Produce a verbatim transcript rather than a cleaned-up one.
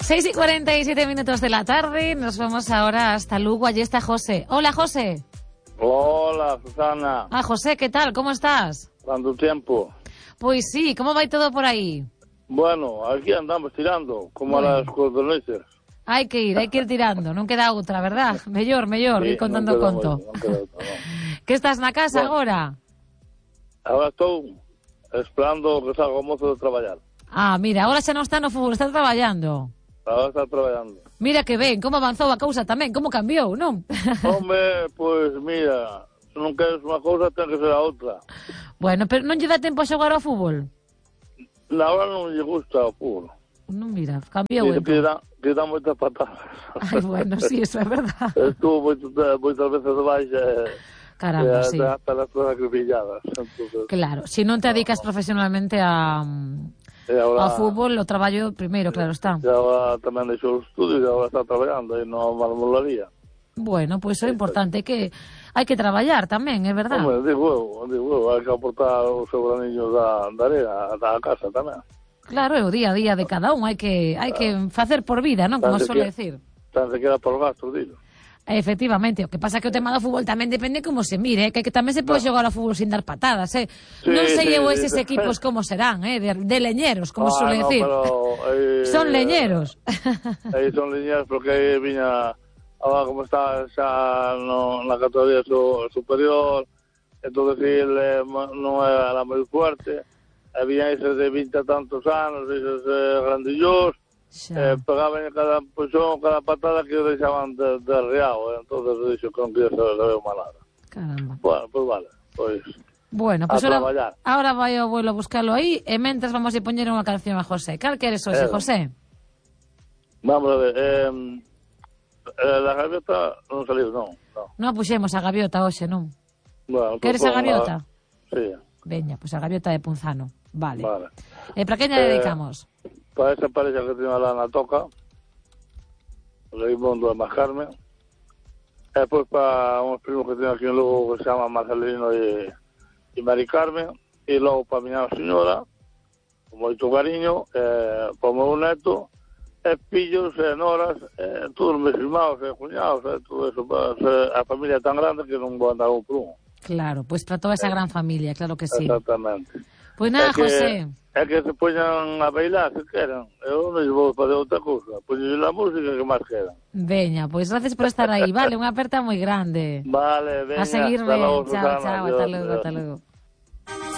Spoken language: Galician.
seis y cuarenta y siete minutos de la tarde, nos vamos ahora hasta Lugo, allí está José. Hola, José. Hola, Susana. Ah, José, ¿qué tal? ¿Cómo estás? ¿Cuánto tiempo? Pues sí, ¿cómo va todo por ahí? Bueno, aquí andamos tirando, como Bueno. a las cordonices. Hay que ir, hay que ir tirando, non queda outra, verdad? Mellor, mellor, Sí, ir contando non queda conto. moito, non queda outra, non. Que estás na casa Bueno. agora? Ahora estou esperando que salga o mozo de traballar. Ah, mira, agora xa non está no fútbol, está traballando. Ahora está traballando. Mira que ben, como avanzou a cousa tamén, como cambiou, non? Hombre, pois pues, mira, se non queres unha cousa, ten que ser a outra. Bueno, pero non lle dá tempo a xogar ao fútbol? Na hora non lle gusta o fútbol. Non, mira, cambiou Que, que, entón. dá, que dá moitas patadas. Ai, bueno, sí, eso é verdad. Estuvo moito, moitas veces de baixa e... Caramba, e sí. hasta las cosas acribilladas. Entonces, Claro, se si non te dedicas profesionalmente a, e ahora, ao fútbol, o traballo primeiro, claro está. E agora tamén deixou os estudios e agora está traballando aí no marmolaría. Bueno, pois pues, o importante é que hai que traballar tamén, é verdad? Hombre, digo eu, digo eu, hai que aportar os seu graniños da, da arena, da casa tamén. Claro, é o día a día de cada un, hai que hai que facer por vida, non? Como Tan suele sequera- decir. Tan se queda por gastos, digo. Efectivamente, o que pasa é que o tema do fútbol tamén depende como se mire, eh? que, que tamén se pode xogar ao fútbol sin dar patadas, eh? Sí, non sei sí, eu sí. eses equipos como serán, eh? De, de leñeros, como Ah, suele no, decir. pero, eh, Son leñeros. Aí son leñeros porque aí viña, agora como está xa no, na categoría su, superior, entonces ele non era la moi fuerte, e viña eses de vinte e tantos anos, eses eh, grandillos, Xa. eh, pegaban cada puxón, cada patada que o deixaban de, de reao, eh, entonces dixo que non quería saber de má nada. Caramba. Bueno, pues vale, pois Bueno, a pues ahora, traballar. ahora vai o abuelo a buscarlo aí e mentras vamos a poñer unha canción a José. Cal queres hoxe, Eh. José? Vamos a ver, eh, eh, la gaviota non saliu, non, non. Non a puxemos a gaviota hoxe, non? Bueno, Queres pues, a gaviota? Sí, Veña, pois pues a gaviota de Punzano. Vale. vale. E para que lle Eh, dedicamos? Para esa pareja que tiene lá na toca, Raimundo e Mascarme, e depois para uns primos que tiene aquí en Lugo que se llama Marcelino e, e Mari Carmen, e logo para a miña señora, con moito cariño, e para o meu neto, e pillos, e noras, e todos meus irmãos, e cuñados, e todo eso, para ser a familia tan grande que non vou andar un por un. Claro, pois pues para toda esa gran familia, claro que sí. Exactamente. Pois nada, É que- José. É que se poñan a bailar, se queran. Eu non vou fazer outra cousa. Poñen a música que máis queran. Veña, pois pues gracias por estar aí. Vale, unha aperta moi grande. Vale, veña. A seguir hasta ben. logo, Chao, Susana. chao, Adiós, ata logo, adiós. ata logo.